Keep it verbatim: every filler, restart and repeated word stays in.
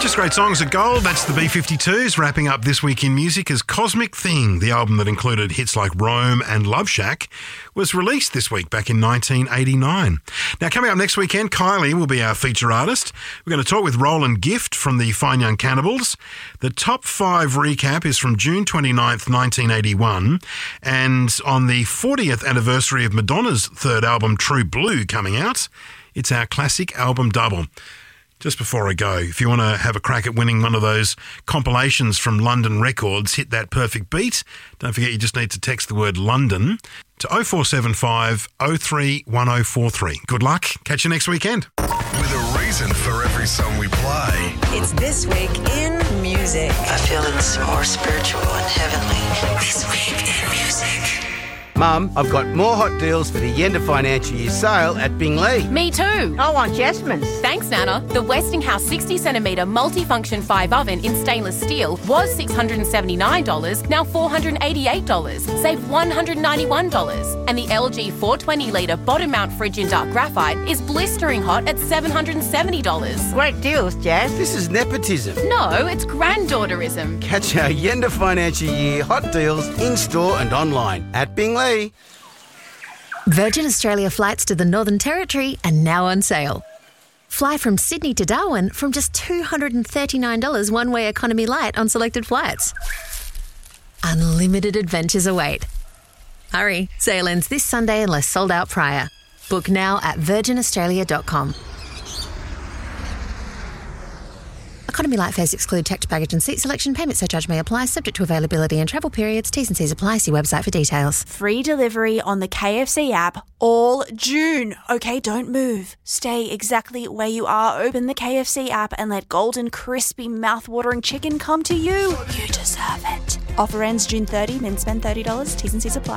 Just great songs of gold. That's the B fifty-twos wrapping up this week in music as Cosmic Thing, the album that included hits like Rome and Love Shack, was released this week back in nineteen eighty-nine. Now, coming up next weekend, Kylie will be our feature artist. We're going to talk with Roland Gift from the Fine Young Cannibals. The top five recap is from June twenty-ninth, nineteen eighty-one, and on the fortieth anniversary of Madonna's third album, True Blue, coming out, it's our classic album double. Just before I go, if you want to have a crack at winning one of those compilations from London Records, Hit That Perfect Beat, don't forget you just need to text the word London to oh four seven five oh three one oh four three. Good luck. Catch you next weekend. With a reason for every song we play. It's This Week in Music. I feel it's more spiritual and heavenly. This Week in Music. Mum, I've got more hot deals for the end of financial year sale at Bingley. Me too. I want Jasmine's. Thanks, Nana. The Westinghouse sixty centimetre multifunction five oven in stainless steel was six hundred seventy-nine dollars, now four hundred eighty-eight dollars. Save one hundred ninety-one dollars. And the L G four hundred twenty litre bottom mount fridge in dark graphite is blistering hot at seven hundred seventy dollars. Great deals, Jazz. This is nepotism. No, it's granddaughterism. Catch our end of financial year hot deals in-store and online at Bingley. Virgin Australia flights to the Northern Territory are now on sale. Fly from Sydney to Darwin from just two hundred thirty-nine dollars one-way economy light on selected flights. Unlimited adventures await. Hurry, sale ends this Sunday unless sold out prior. Book now at virgin australia dot com. Economy light fares exclude checked baggage and seat selection. Payment surcharge may apply, subject to availability and travel periods. T's and C's apply. See website for details. Free delivery on the K F C app all June. Okay, don't move. Stay exactly where you are. Open the K F C app and let golden, crispy, mouth-watering chicken come to you. You deserve it. Offer ends June thirtieth. Then spend thirty dollars. T's and C's apply.